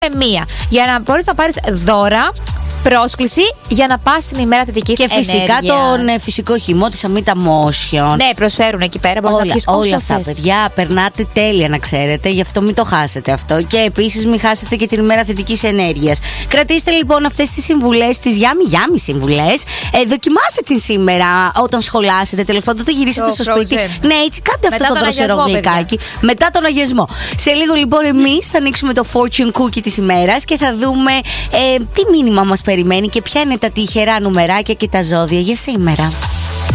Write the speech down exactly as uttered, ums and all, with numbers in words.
μία. Για να μπορείς να πάρεις δώρα, πρόσκληση για να πας στην ημέρα θετικής ενέργειας. Και φυσικά τον ε, φυσικό χυμό της Αμίτα Motion. Ναι, προσφέρουν εκεί πέρα. Μπορείς όλα, να πεις όλα όσο αυτά, θες. παιδιά, περνάτε τέλεια να ξέρετε. Γι' αυτό μην το χάσετε αυτό. Και επίσης μην χάσετε και την ημέρα θετικής ενέργειας. Κρατήστε λοιπόν αυτές τις συμβουλές, τις γιάμι γιάμι συμβουλές. Ε, δοκιμάστε την σήμερα όταν σχολάσετε. Τέλος πάντων, όταν γυρίσετε Το στο frozen. σπίτι. Ναι, έτσι κάντε Μετά αυτό το τον δροσερό αγιασμό, γλυκάκι. Μετά τον αγιασμό. Σε λίγο λοιπόν εμείς θα ανοίξουμε το fortune cookie της ημέρας και θα δούμε ε, τι μήνυμα μας περιμένει και ποια είναι τα τυχερά νουμεράκια και τα ζώδια για σήμερα.